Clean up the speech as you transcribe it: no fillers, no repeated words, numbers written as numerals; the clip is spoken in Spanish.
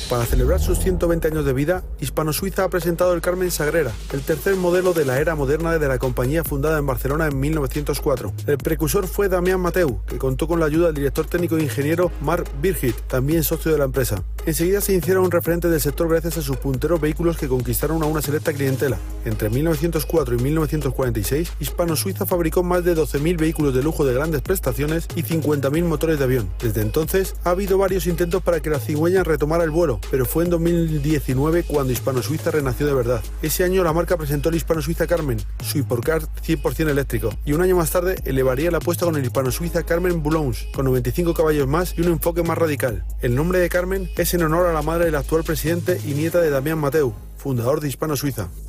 Para celebrar sus 120 años de vida, Hispano-Suiza ha presentado el Carmen Sagrera, el tercer modelo de la era moderna de la compañía fundada en Barcelona en 1904. El precursor fue Damián Mateu, que contó con la ayuda del director técnico e ingeniero Marc Birgit, también socio de la empresa. Enseguida se hicieron referentes del sector gracias a sus punteros vehículos que conquistaron a una selecta clientela. Entre 1904 y 1946, Hispano-Suiza fabricó más de 12.000 vehículos de lujo de grandes prestaciones y 50.000 motores de avión. Desde entonces, ha habido varios intentos para que la cigüeña retomara el vuelo, pero fue en 2019 cuando Hispano-Suiza renació de verdad. Ese año la marca presentó el Hispano-Suiza Carmen, su hipercar 100% eléctrico, y un año más tarde elevaría la apuesta con el Hispano-Suiza Carmen Boulogne, con 95 caballos más y un enfoque más radical. El nombre de Carmen es en honor a la madre del actual presidente y nieta de Damián Mateu, fundador de Hispano-Suiza.